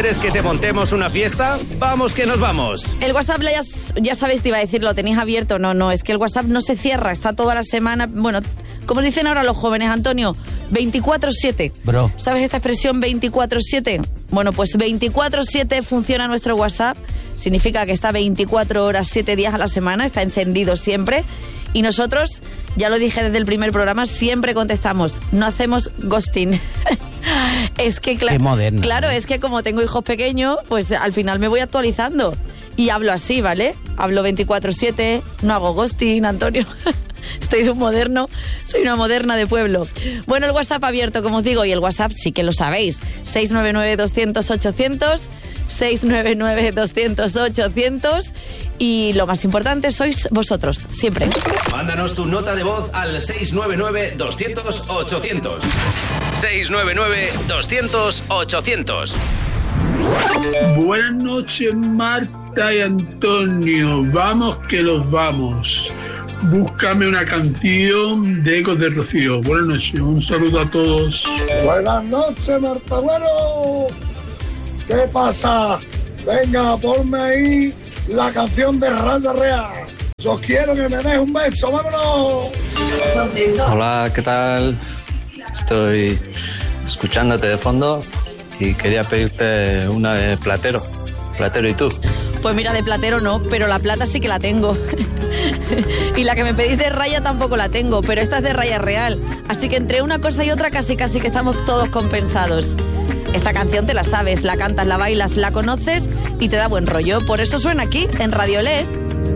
¿Quieres que te montemos una fiesta? ¡Vamos que nos vamos! El WhatsApp, ya sabéis, te iba a decir, lo tenéis abierto. No, es que el WhatsApp no se cierra, está toda la semana. Bueno, como dicen ahora los jóvenes, Antonio, 24/7. Bro. ¿Sabes esta expresión 24/7? Bueno, pues 24/7 funciona nuestro WhatsApp. Significa que está 24 horas, 7 días a la semana, está encendido siempre. Y nosotros, ya lo dije desde el primer programa, siempre contestamos, no hacemos ghosting. Es que, Qué moderno. Claro, es que como tengo hijos pequeños, pues al final me voy actualizando. Y hablo así, ¿vale? Hablo 24/7, no hago ghosting, Antonio. Estoy de un moderno, soy una moderna de pueblo. Bueno, el WhatsApp abierto, como os digo, y el WhatsApp sí que lo sabéis. 699-200-800, 699-200-800. Y lo más importante sois vosotros, siempre. Mándanos tu nota de voz al 699-200-800. 699-200-800. Buenas noches, Marta y Antonio. Vamos que los vamos. Búscame una canción de Ecos de Rocío. Buenas noches, un saludo a todos. Buenas noches, Marta. Bueno, ¿qué pasa? Venga, ponme ahí la canción de Raya Real. Yo quiero que me des un beso, vámonos. Hola, ¿qué tal? Estoy escuchándote de fondo y quería pedirte una de Platero. Platero, ¿y tú? Pues mira, de Platero no, pero la plata sí que la tengo. Y la que me pedís de Raya tampoco la tengo, pero esta es de Raya Real. Así que entre una cosa y otra casi que estamos todos compensados. Esta canción te la sabes, la cantas, la bailas, la conoces y te da buen rollo. Por eso suena aquí, en Radio Le.